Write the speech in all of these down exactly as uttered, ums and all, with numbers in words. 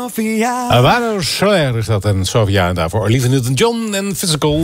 Sofia. Wano Soler is dat en Sofia. En daarvoor Olivia Newton-John en Physical.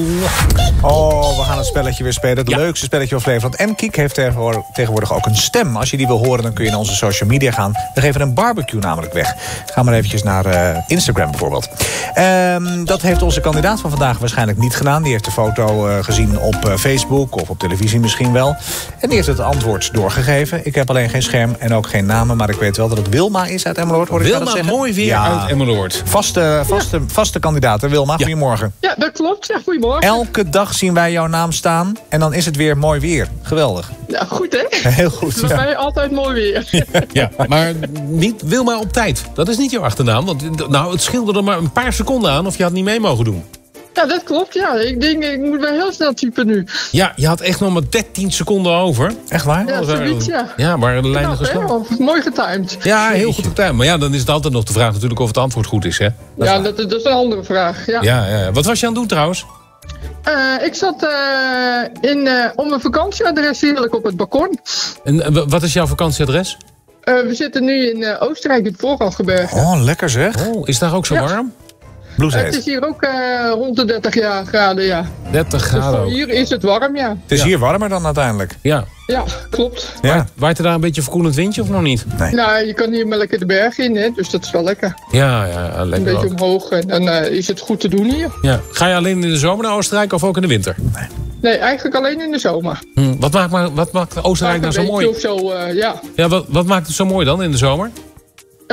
Oh, we gaan een spelletje weer spelen. Het ja. leukste spelletje van Flevoland. En Kiek heeft tegenwoordig ook een stem. Als je die wil horen, dan kun je naar onze social media gaan. We geven een barbecue namelijk weg. Ga maar eventjes naar uh, Instagram bijvoorbeeld. Um, dat heeft onze kandidaat van vandaag waarschijnlijk niet gedaan. Die heeft de foto uh, gezien op uh, Facebook of op televisie misschien wel. En die heeft het antwoord doorgegeven. Ik heb alleen geen scherm en ook geen namen. Maar ik weet wel dat het Wilma is uit Emmeloord. Hoor Wilma, ik dat mooi weer ja. uit Emmeloord. Vaste, vaste, ja. vaste kandidaat. Wilma, ja. goedemorgen. Ja, dat klopt. Ja, goedemorgen. Elke dag zien wij jouw naam staan. En dan is het weer mooi weer. Geweldig. Ja, goed hè? Heel goed. Bij ja. mij altijd mooi weer. Ja, ja, maar niet Wilma op tijd. Dat is niet jouw achternaam. Want nou, het scheelde er maar een paar seconden aan of je had niet mee mogen doen. Ja, dat klopt. Ja. Ik denk, ik moet wel heel snel typen nu. Ja, je had echt nog maar dertien seconden over. Echt waar? Ja, zoiets, ja. Ja, maar de lijnen gesloten. Mooi getimed. Ja, heel goed getimed. Maar ja, dan is het altijd nog de vraag natuurlijk of het antwoord goed is, hè? Dat ja, is dat, dat is een andere vraag. Ja. Ja, ja. Wat was je aan het doen trouwens? Uh, ik zat uh, in, uh, om een vakantieadres heerlijk op het balkon. En uh, wat is jouw vakantieadres? Uh, we zitten nu in uh, Oostenrijk, in het Vooralgebergte. Oh, lekker zeg. Oh, is daar ook zo ja. warm? Uh, het is hier ook uh, rond de dertig graden, ja. dertig graden dus hier is het warm, ja. Het is ja. hier warmer dan uiteindelijk. Ja. Ja, klopt. Ja. Waait er daar een beetje verkoelend windje of nog niet? Nee. Nou, je kan hier maar lekker de berg in, hè, dus dat is wel lekker. Ja, ja, lekker. Een beetje ook. omhoog en dan uh, is het goed te doen hier. Ja. Ga je alleen in de zomer naar Oostenrijk of ook in de winter? Nee. Nee, eigenlijk alleen in de zomer. Hm, wat, maakt, maar, wat maakt Oostenrijk nou zo mooi? Of zo, uh, ja. Ja, wat, wat maakt het zo mooi dan in de zomer? Uh,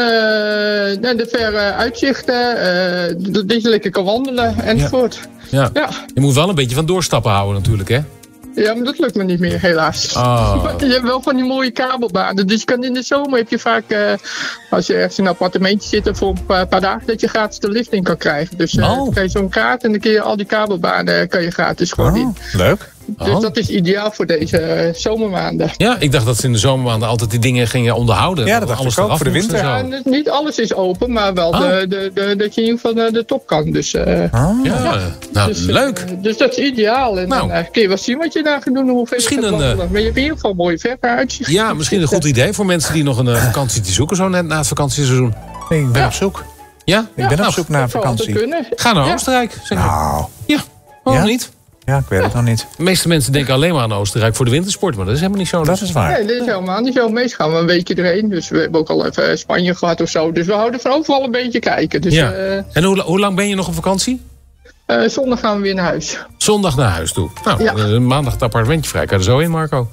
de verre uitzichten, uh, dat je lekker kan wandelen enzovoort. Ja. Ja. Ja. Je moet wel een beetje van doorstappen houden natuurlijk, hè? Ja, maar dat lukt me niet meer, helaas. Oh. Je hebt wel van die mooie kabelbanen. Dus je kan in de zomer heb je vaak, uh, als je ergens in een appartementje zit, voor een paar, paar dagen, dat je gratis de lift in kan krijgen. Dus uh, oh. dan krijg je zo'n kaart en dan kun je al die kabelbanen kan je gratis gewoon oh, in. Leuk. Dus oh. dat is ideaal voor deze uh, zomermaanden. Ja, ik dacht dat ze in de zomermaanden altijd die dingen gingen onderhouden. Ja, dat dacht alles ik ook voor de winter. Ja, niet alles is open, maar wel oh. de, de, de, dat je in ieder geval de, de top kan. Dus, uh, oh. ja, ja. Nou, dus, leuk. Uh, dus dat is ideaal. En nou. dan uh, kun je wel zien wat je daar gaat doen. Hoeveel misschien je een, uh, maar je hebt in ieder geval een mooie verre uitzicht. Ja, misschien een goed idee voor mensen die nog een uh, vakantie te zoeken, zo net na het vakantieseizoen. Nee, ik ben ja. op zoek. Ja? Ik ja, ben nou, op zoek naar vakantie. Ga naar ja. Oostenrijk, zeg nou. Ja, waarom ja? niet? Ja, ik weet ja. het nog niet. De meeste mensen denken alleen maar aan Oostenrijk voor de wintersport, maar dat is helemaal niet zo. Dat is waar. Nee, dat is helemaal niet zo. Meestal gaan we een weekje erheen. Dus we hebben ook al even Spanje gehad of zo. Dus we houden van overal een beetje kijken. Dus, ja. uh, en hoe, hoe lang ben je nog op vakantie? Uh, zondag gaan we weer naar huis. Zondag naar huis toe. Nou, ja. uh, maandag het appartementje vrij. Kan je er zo in, Marco?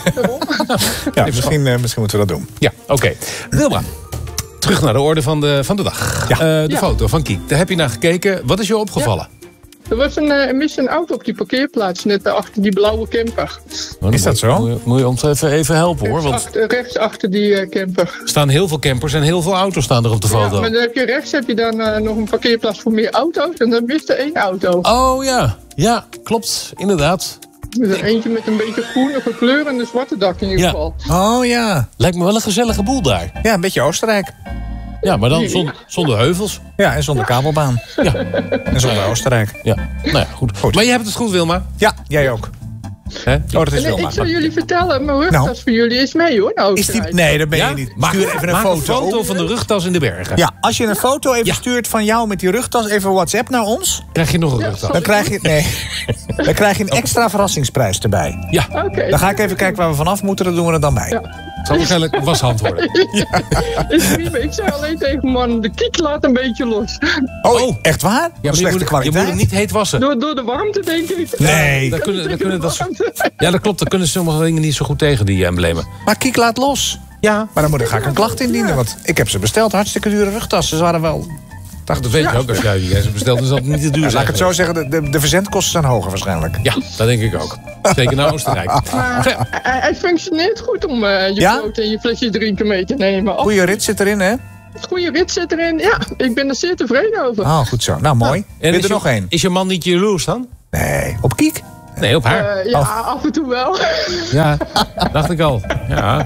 ja, misschien, uh, misschien moeten we dat doen. Ja, oké. Okay. Wilma, terug naar de orde van de, van de dag. Ja. Uh, de ja. foto van Kiek. Daar heb je naar gekeken. Wat is je opgevallen? Ja. Er was een, uh, mis een auto op die parkeerplaats, net achter die blauwe camper. Oh, is dat zo? Moet je, moet je ons even, even helpen hoor. Want rechts, achter, rechts achter die uh, camper. Er staan heel veel campers en heel veel auto's staan er op de foto. Ja, maar dan heb je rechts heb je dan uh, nog een parkeerplaats voor meer auto's. En dan mist er één auto. Oh ja, ja, klopt, inderdaad. Met een eentje met een beetje groenige kleur en een zwarte dak in ieder ja. geval. Oh ja. Lijkt me wel een gezellige boel daar. Ja, een beetje Oostenrijk. Ja, maar dan zonder, zonder heuvels. Ja, en zonder ja. kabelbaan. Ja. En zonder ja. Oostenrijk. Ja, nou ja, goed. goed. Maar jij hebt het goed, Wilma? Ja, jij ook. Hè? Oh, dat is en, Wilma. ik zal jullie vertellen, mijn rugtas nou. voor jullie is mee hoor. Nou, is die... Nee, dat ben je ja? niet. Maak, Stuur even een maak foto. een foto van de rugtas in de bergen. Ja, als je een foto even ja. stuurt van jou met die rugtas, even WhatsApp naar ons. Krijg je nog een ja, rugtas? Dan krijg je, nee, dan krijg je een extra verrassingsprijs erbij. Ja. Okay. Dan ga ik even kijken waar we vanaf moeten, dan doen we er dan bij. Ja. Het zal waarschijnlijk een washand worden. ja. Ik zei alleen tegen man, de kiek laat een beetje los. Oh, oh. Echt waar? Ja, slechte je, moet, kwaliteit. je moet hem niet heet wassen. Door, door de warmte, denk ik. Nee. Ja, dan kunnen, dan kunnen dat, ja, dat klopt. Dan kunnen sommige dingen niet zo goed tegen, die emblemen. Maar kiek laat los. Ja. Maar dan moet ik, ga ik een klacht indienen. Want ik heb ze besteld. Hartstikke dure rugtassen. Ze waren wel... Dat weet je ja. ook. Als jij ze bestelt, is dat niet te duur. Ja, laat ik het zo zeggen. De, de, de verzendkosten zijn hoger waarschijnlijk. Ja, dat denk ik ook. Zeker naar Oostenrijk. Maar, hij, hij functioneert goed om uh, je ja? brood en je flesje drinken mee te nemen. Oh. Goeie rit zit erin, hè? Goeie rit zit erin. Ja, ik ben er zeer tevreden over. Oh, goed zo. Nou, mooi. Ja. Wil er nog één? Is je man niet jaloers dan? Nee. Op kiek? Nee, op haar. Uh, ja, oh. af en toe wel. Ja, dacht ik al. Ja.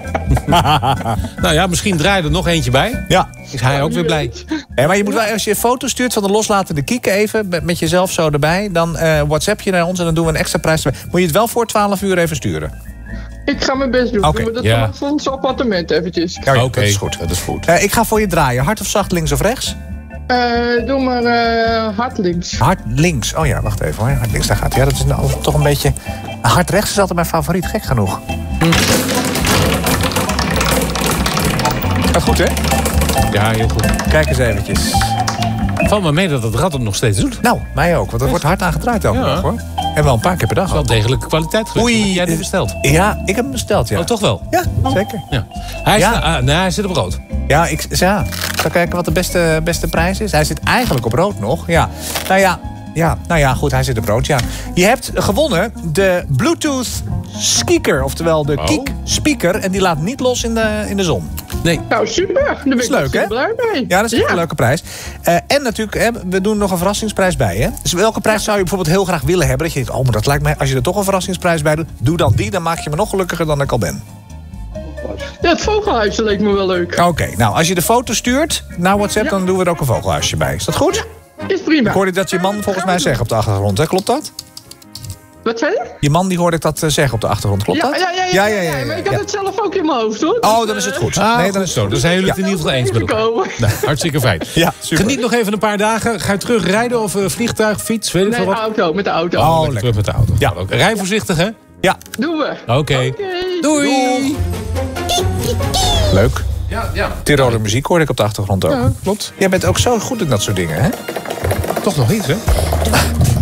Nou ja, misschien draai je er nog eentje bij. Ja. Is hij ook weer blij. Ja, maar je moet wel, als je een foto stuurt van de loslatende kiek even, met, met jezelf zo erbij, dan uh, WhatsApp je naar ons en dan doen we een extra prijs erbij. Moet je het wel voor twaalf uur even sturen? Ik ga mijn best doen. Okay. Doen we dat ja. van ons appartement eventjes. Ja, Oké, okay. Dat is goed. Dat is goed. Uh, ik ga voor je draaien. Hard of zacht, links of rechts? Uh, doe maar uh, hard links. Hard links. Oh ja, wacht even hoor. Hard links, daar gaat hij. Ja, dat is nou toch een beetje... Hard rechts is altijd mijn favoriet, gek genoeg. Hm. Gaat goed, hè? Ja, heel goed. Kijk eens eventjes. Val maar mee dat het rad het nog steeds doet. Nou, mij ook, want er wordt hard aan gedraaid elke ja. dag, hoor. En wel een paar keer per dag. Dat is wel degelijke kwaliteit geweest. Oei. Heb jij dit besteld? Ja, ik heb hem besteld, ja. Oh, toch wel? Ja, zeker. Ja. Hij, is, Ja. ah, nee, hij zit op rood. Ja, ik ja. Zal kijken wat de beste, beste prijs is. Hij zit eigenlijk op rood nog. Ja. Nou ja, ja, nou ja, goed, hij zit op rood, ja. Je hebt gewonnen de Bluetooth speaker, oftewel de Oh. Kik speaker. En die laat niet los in de, in de zon. Nee. Nou, super. Daar ben ik leuk, super hè? blij mee. Ja, dat is echt een leuke prijs. Uh, en natuurlijk, hè, we doen nog een verrassingsprijs bij, hè? Dus welke prijs zou je bijvoorbeeld heel graag willen hebben? Dat je denkt, oh, maar dat lijkt mij, als je er toch een verrassingsprijs bij doet, doe dan die. Dan maak je me nog gelukkiger dan ik al ben. Ja, het vogelhuisje leek me wel leuk. Oké, okay, nou, als je de foto stuurt naar WhatsApp, Ja. dan doen we er ook een vogelhuisje bij. Is dat goed? Is prima. Ik hoorde dat je man volgens mij zeggen op de achtergrond, hè? Klopt dat? Wat zei je? Je man die hoorde ik dat uh, zeggen op de achtergrond, klopt Ja, dat? ja, ja, ja, ja, ja, maar ik had ja. het zelf ook in mijn hoofd, hoor. Oh, dan is het goed. Ah, nee, dan is zo. Dan zijn jullie het in ieder geval eens met elkaar. Gekomen. Nou, hartstikke fijn. Ja, super. Geniet nog even een paar dagen. Ga je terug rijden of uh, vliegtuig, fiets, weet ik Nee, veel wat? auto, met de auto. Oh, Lekker terug met de auto. Ja. Ook. Rij voorzichtig, hè? Ja, Doen we. Oké. Oké. Doei. leuk. Ja, ja. Tiroler muziek hoorde ik op de achtergrond ook. Ja, klopt. Jij bent ook zo goed in dat soort dingen, hè? Toch nog iets, hè?